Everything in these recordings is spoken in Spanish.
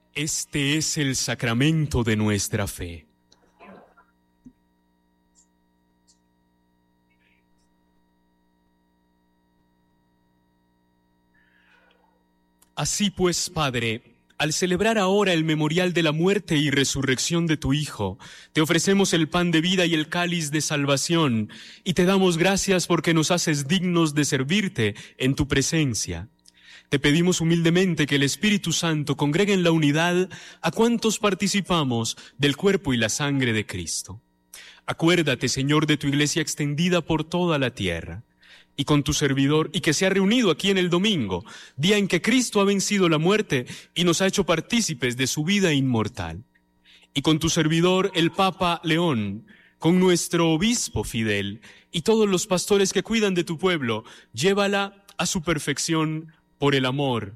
Este es el sacramento de nuestra fe. Así pues, Padre, al celebrar ahora el memorial de la muerte y resurrección de tu Hijo, te ofrecemos el pan de vida y el cáliz de salvación, y te damos gracias porque nos haces dignos de servirte en tu presencia. Te pedimos humildemente que el Espíritu Santo congregue en la unidad a cuantos participamos del cuerpo y la sangre de Cristo. Acuérdate, Señor, de tu iglesia extendida por toda la tierra, y con tu servidor, y que se ha reunido aquí en el domingo, día en que Cristo ha vencido la muerte y nos ha hecho partícipes de su vida inmortal. Y con tu servidor, el Papa León, con nuestro obispo Fidel, y todos los pastores que cuidan de tu pueblo, llévala a su perfección por el amor.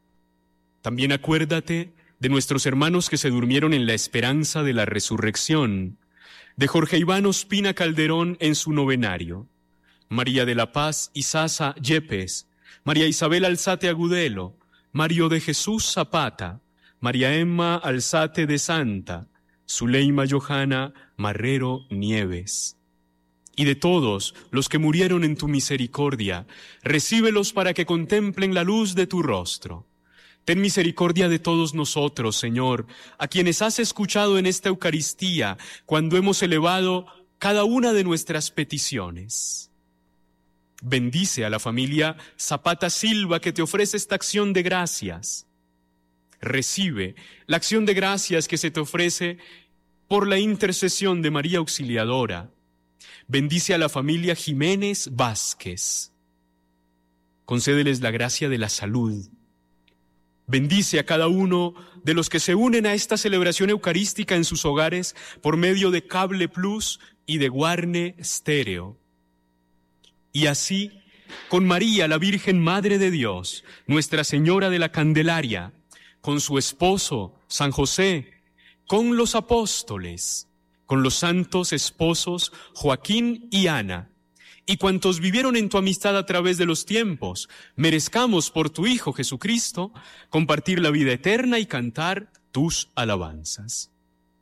También acuérdate de nuestros hermanos que se durmieron en la esperanza de la resurrección, de Jorge Iván Ospina Calderón en su novenario, María de la Paz Isaza Yepes, María Isabel Alzate Agudelo, Mario de Jesús Zapata, María Emma Alzate de Santa, Zuleima Johanna Marrero Nieves. Y de todos los que murieron en tu misericordia, recíbelos para que contemplen la luz de tu rostro. Ten misericordia de todos nosotros, Señor, a quienes has escuchado en esta Eucaristía, cuando hemos elevado cada una de nuestras peticiones. Bendice a la familia Zapata Silva que te ofrece esta acción de gracias. Recibe la acción de gracias que se te ofrece por la intercesión de María Auxiliadora. Bendice a la familia Jiménez Vázquez. Concédeles la gracia de la salud. Bendice a cada uno de los que se unen a esta celebración eucarística en sus hogares por medio de Cable Plus y de Guarne Stereo. Y así, con María, la Virgen Madre de Dios, Nuestra Señora de la Candelaria, con su esposo, San José, con los apóstoles, con los santos esposos Joaquín y Ana, y cuantos vivieron en tu amistad a través de los tiempos, merezcamos por tu Hijo Jesucristo compartir la vida eterna y cantar tus alabanzas.